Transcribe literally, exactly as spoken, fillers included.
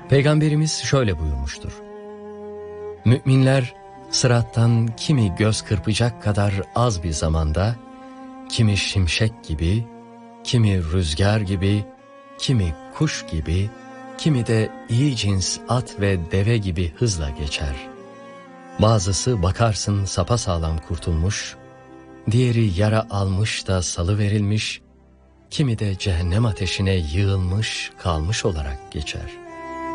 Peygamberimiz şöyle buyurmuştur: Müminler sırattan kimi göz kırpacak kadar az bir zamanda, kimi şimşek gibi, kimi rüzgar gibi, kimi kuş gibi, kimi de iyi cins at ve deve gibi hızla geçer. Bazısı bakarsın sapasağlam kurtulmuş, diğeri yara almış da salıverilmiş, kimi de cehennem ateşine yığılmış kalmış olarak geçer.